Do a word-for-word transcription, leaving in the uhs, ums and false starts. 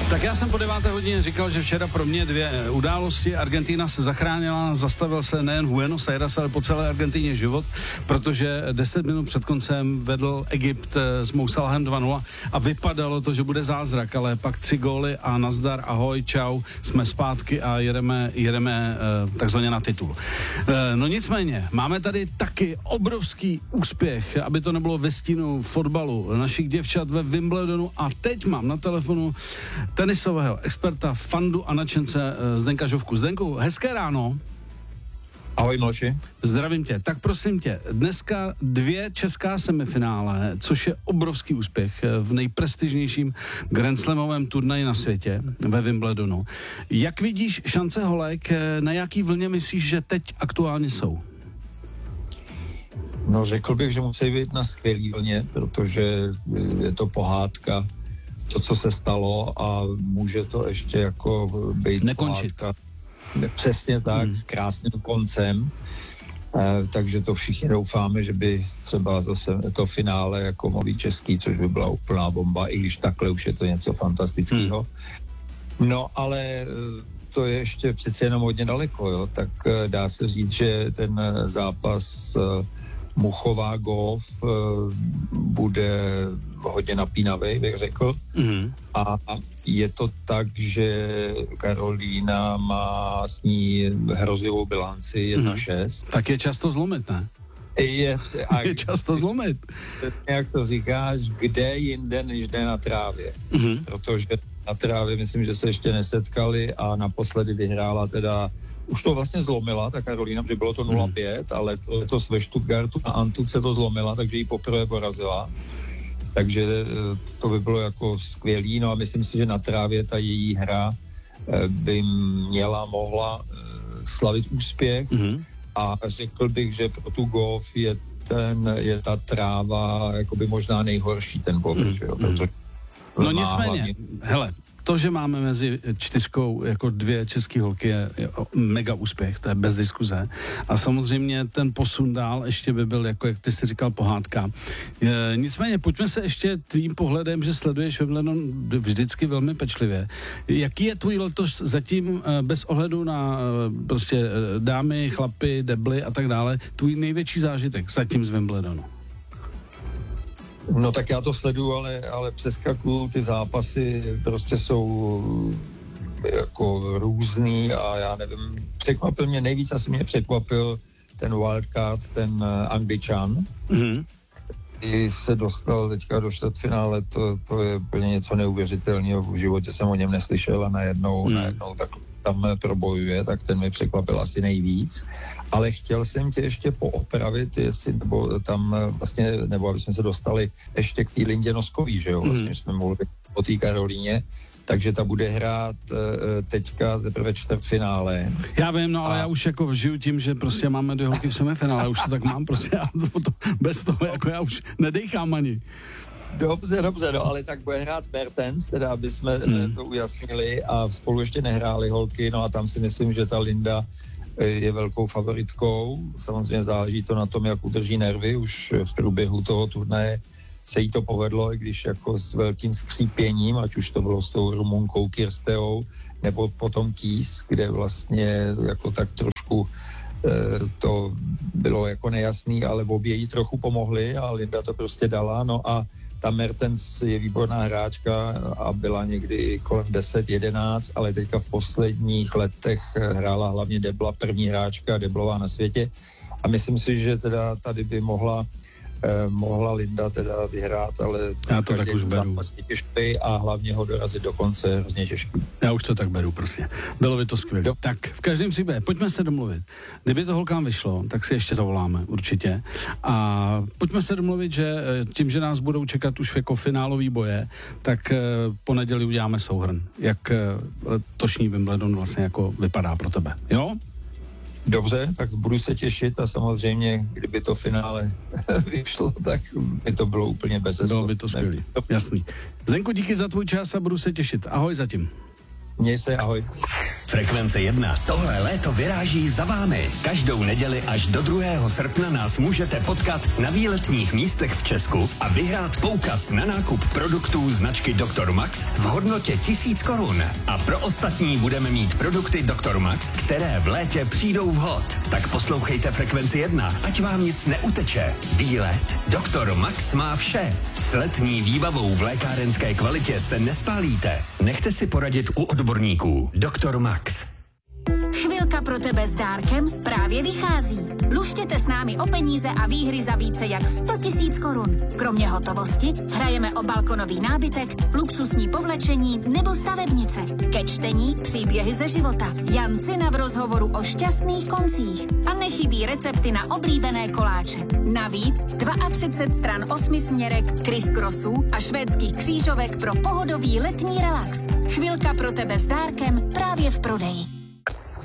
Tak já jsem po deváté hodině říkal, že včera pro mě dvě události. Argentina se zachránila, zastavil se nejen v Buenos Aires, ale po celé Argentině život, protože deset minut před koncem vedl Egypt s Mousalahem dva nula a vypadalo to, že bude zázrak, ale pak tři góly a nazdar, ahoj, čau, jsme zpátky a jedeme, jedeme takzvaně na titul. No nicméně, máme tady taky obrovský úspěch, aby to nebylo ve stínu fotbalu našich děvčat ve Wimbledonu a teď mám na telefonu tenisového experta, fandu a nadšence Zdenka Žovku. Zdenku, hezké ráno. Ahoj Miloši. Zdravím tě. Tak prosím tě, dneska dvě česká semifinále, což je obrovský úspěch v nejprestižnějším Grand Slamovém turnaji na světě, ve Wimbledonu. Jak vidíš šance holek, na jaký vlně myslíš, že teď aktuálně jsou? No řekl bych, že musí být na skvělý vlně, protože je to pohádka, to, co se stalo a může to ještě jako být nekončit. Pohádka. Přesně tak, hmm. s krásným koncem. Eh, takže to všichni doufáme, že by třeba zase to finále jako mohlo být český, což by byla úplná bomba, i když takhle už je to něco fantastického. Hmm. No ale to je ještě přece jenom hodně daleko, jo? Tak eh, dá se říct, že ten zápas eh, Muchová Gauff uh, bude hodně napínavý, bych řekl. Mm-hmm. A je to tak, že Karolína má s ní hrozivou bilanci jedna šest. Mm-hmm. Tak je často zlomit, ne? Je, a je často zlomit. Jak to říkáš, kde jinde, než jde na trávě. Mm-hmm. Protože na trávě myslím, že se ještě nesetkali a naposledy vyhrála teda, už to vlastně zlomila, ta Karolína, protože bylo to nula pět, mm. ale to, to ve Stuttgartu na Antuce to zlomila, takže ji poprvé porazila. Takže to by bylo jako skvělý, no a myslím si, že na trávě ta její hra by měla, mohla slavit úspěch mm. a řekl bych, že pro tu Gauff je, ten, je ta tráva jakoby možná nejhorší ten povrch, mm. protože no nicméně, hlavně... hele, to, že máme mezi čtyřkou jako dvě české holky je, je mega úspěch, to je bez diskuze. A samozřejmě ten posun dál ještě by byl, jako jak ty jsi říkal, pohádka. E, nicméně, pojďme se ještě tvým pohledem, že sleduješ Wimbledon vždycky velmi pečlivě. Jaký je tvůj letos zatím bez ohledu na prostě dámy, chlapy, debly a tak dále, tvůj největší zážitek zatím z Wimbledonu? No tak já to sleduju, ale, ale přeskakuju, ty zápasy prostě jsou jako různý a já nevím, překvapil mě, nejvíc asi mě překvapil ten wildcard, ten Angličan, mm-hmm. který se dostal teďka do čtvrtfinále, to, to je úplně něco neuvěřitelného, v životě jsem o něm neslyšel a najednou, mm. najednou tak tam probojuje, tak ten mi překvapil asi nejvíc, ale chtěl jsem tě ještě poopravit, jestli, nebo tam vlastně, nebo aby jsme se dostali ještě k té Lindě Noskový, že jo, vlastně mm. jsme mluvili o té Karolíně, takže ta bude hrát teďka teprve čtvrtfinále. Já vím, no ale a... já už jako žiju tím, že prostě máme dvě holky v semifinále, už to tak mám, prostě já to, to, bez toho jako já už nedejchám ani. Dobře, dobře, no, ale tak bude hrát Mertens, teda aby jsme hmm. to ujasnili a spolu ještě nehráli holky, no a tam si myslím, že ta Linda je velkou favoritkou, samozřejmě záleží to na tom, jak udrží nervy, už v průběhu toho turnaje se jí to povedlo, i když jako s velkým skřípěním, ať už to bylo s tou Rumunkou Kirsteou, nebo potom Kies, kde vlastně jako tak trošku to bylo jako nejasný, ale obě jí trochu pomohly a Linda to prostě dala, no a ta Mertens je výborná hráčka a byla někdy kolem deset jedenáct, ale teďka v posledních letech hrála hlavně debla, první hráčka deblová na světě a myslím si, že teda tady by mohla Eh, mohla Linda teda vyhrát, ale já to tak už beru. Těžký a hlavně ho dorazit do konce hrozně těžký. Já už to tak beru prostě. Bylo by to skvělé. Tak v každém případě, pojďme se domluvit. Kdyby to holkám vyšlo, tak si ještě zavoláme určitě. A pojďme se domluvit, že tím, že nás budou čekat už jako finálový boje, tak po neděli uděláme souhrn. Jak letošní Wimbledon vlastně jako vypadá pro tebe. Jo? Dobře, tak budu se těšit a samozřejmě, kdyby to finále vyšlo, tak by to bylo úplně bez slov. Bylo by to skvělý, jasný. Zdenku, díky za tvůj čas a budu se těšit. Ahoj zatím. Měj se, ahoj. Frekvence jedna. Tohle léto vyráží za vámi. Každou neděli až do druhého srpna nás můžete potkat na výletních místech v Česku a vyhrát poukaz na nákup produktů značky doktor Max v hodnotě tisíc korun. A pro ostatní budeme mít produkty doktor Max, které v létě přijdou vhod. Tak poslouchejte Frekvenci jedna, ať vám nic neuteče. Výlet doktor Max má vše. S letní výbavou v lékárenské kvalitě se nespálíte. Nechte si poradit u odborníků. doktor Max. Chvilka pro tebe s dárkem právě vychází. Luštěte s námi o peníze a výhry za více jak sto tisíc korun. Kromě hotovosti hrajeme o balkonový nábytek, luxusní povlečení nebo stavebnice. Ke čtení příběhy ze života. Jan Cina v rozhovoru o šťastných koncích. A nechybí recepty na oblíbené koláče. Navíc třicet dva stran osmisměrek, criss-crossů a švédských křížovek pro pohodový letní relax. Chvilka pro tebe s dárkem právě v prodeji.